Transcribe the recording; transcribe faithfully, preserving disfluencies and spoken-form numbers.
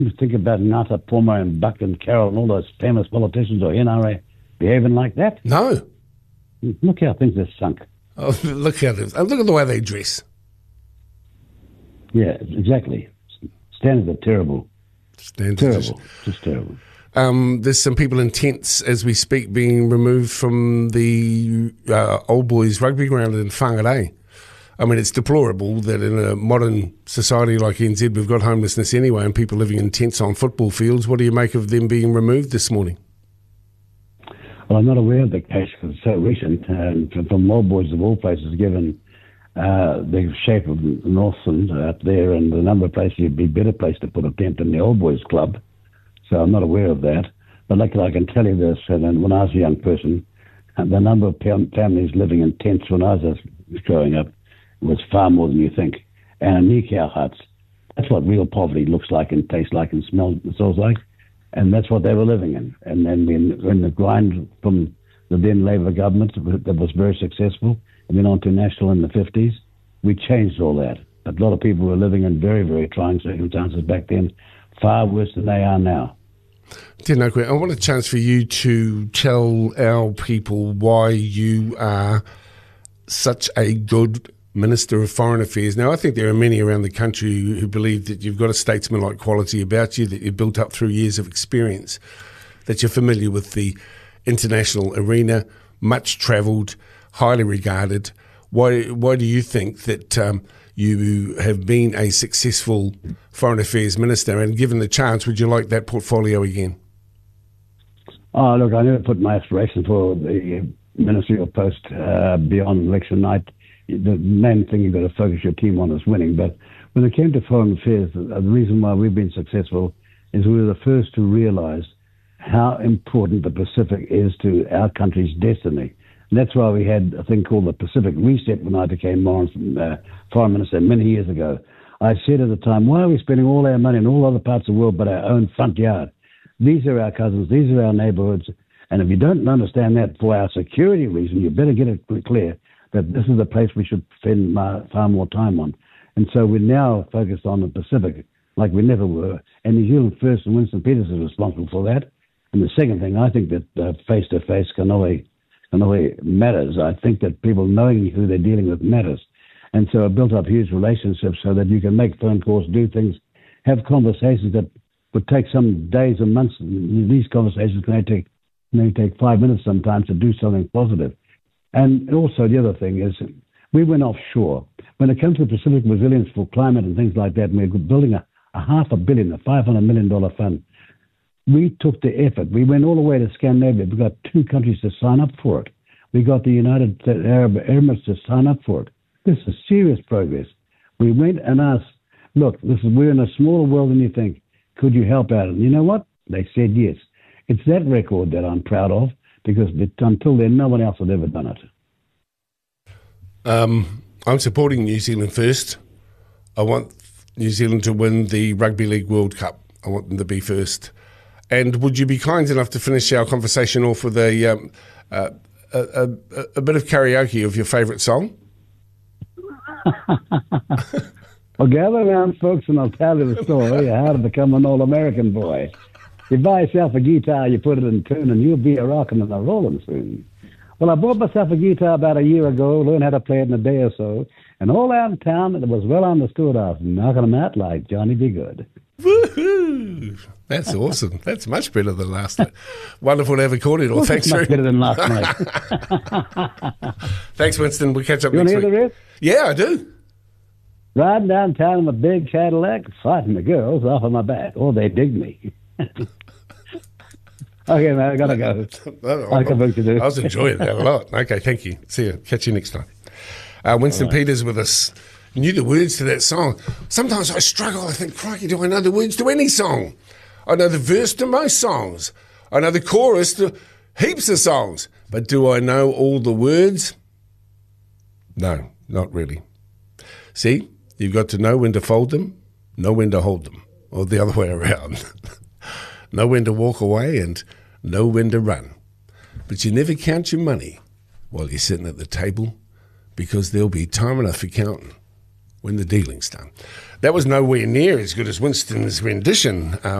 think about Ngata Poma and Buck and Carroll and all those famous politicians or N R A behaving like that? No. Look how things are sunk. Oh, look how they, look at the way they dress. Yeah, exactly. Standards are terrible. Standards terrible. Just, just terrible. Um, there's some people in tents as we speak being removed from the uh, Old Boys rugby ground in Whangarei. I mean, it's deplorable that in a modern society like N Z we've got homelessness anyway and people living in tents on football fields. What do you make of them being removed this morning? Well, I'm not aware of the case because it's so recent. And from Old Boys of all places, given uh, the shape of Northland out there and the number of places, it'd be a better place to put a tent than the Old Boys Club. So I'm not aware of that. But like I can tell you this, and when I was a young person, the number of families living in tents when I was growing up was far more than you think. And Nikau huts, that's what real poverty looks like and tastes like and smells, smells like. And that's what they were living in. And then when, when the grind from the then Labour government that was very successful, and then on to National in the fifties, we changed all that. A lot of people were living in very, very trying circumstances back then, far worse than they are now. Tēnā, I want a chance for you to tell our people why you are such a good Minister of Foreign Affairs. Now, I think there are many around the country who believe that you've got a statesman-like quality about you, that you've built up through years of experience, that you're familiar with the international arena, much travelled, highly regarded. Why, why do you think that um, you have been a successful Foreign Affairs Minister? And given the chance, would you like that portfolio again? Oh, look, I never put my aspiration for the ministerial post uh, beyond election night. The main thing you've got to focus your team on is winning. But when it came to foreign affairs, the reason why we've been successful is we were the first to realize how important the Pacific is to our country's destiny. And that's why we had a thing called the Pacific Reset when I became Morrison, uh, Foreign Minister many years ago. I said at the time, why are we spending all our money in all other parts of the world but our own front yard? These are our cousins, these are our neighborhoods. And if you don't understand that for our security reason, you better get it clear that this is the place we should spend far more time on. And so we're now focused on the Pacific like we never were. And New Zealand First and Winston Peters is responsible for that. And the second thing, I think that uh, face-to-face canoe, canoe matters. I think that people knowing who they're dealing with matters. And so I built up huge relationships so that you can make phone calls, do things, have conversations that would take some days and months. These conversations can only take, may take five minutes sometimes to do something positive. And also the other thing is we went offshore. When it comes to Pacific resilience for climate and things like that, and we're building a, a half a billion, a five hundred million dollars fund, we took the effort. We went all the way to Scandinavia. We got two countries to sign up for it. We got the United Arab Emirates to sign up for it. This is serious progress. We went and asked, look, this is, we're in a smaller world than you think. Could you help out? And you know what? They said yes. It's that record that I'm proud of, because until then, no one else had ever done it. Um, I'm supporting New Zealand First. I want New Zealand to win the Rugby League World Cup. I want them to be first. And would you be kind enough to finish our conversation off with a um, uh, a, a, a bit of karaoke of your favourite song? Well, gather around, folks, and I'll tell you the story of how to become an all-American boy. You buy yourself a guitar, you put it in tune, and you'll be a rockin' and a rollin' soon. Well, I bought myself a guitar about a year ago, learned how to play it in a day or so, and all out in town, it was well understood. I was knocking them out like Johnny B. Good. Woohoo! That's awesome. That's much better than last night. Wonderful to have recorded. Well, thanks much very better than last night. Thanks, Winston. We'll catch up you next week. You want to hear the rest? Yeah, I do. Riding downtown in a big Cadillac, fighting the girls off of my back. Oh, they dig me. Okay, man, I gotta go. I, I, to do. I was enjoying that a lot. Okay, thank you. See you. Catch you next time. Uh, Winston right. Peters with us. Knew the words to that song. Sometimes I struggle. I think, crikey, do I know the words to any song? I know the verse to most songs. I know the chorus to heaps of songs. But do I know all the words? No, not really. See, you've got to know when to fold them, know when to hold them, or the other way around. Know when to walk away and know when to run. But you never count your money while you're sitting at the table, because there'll be time enough for counting when the dealing's done. That was nowhere near as good as Winston's rendition. Uh,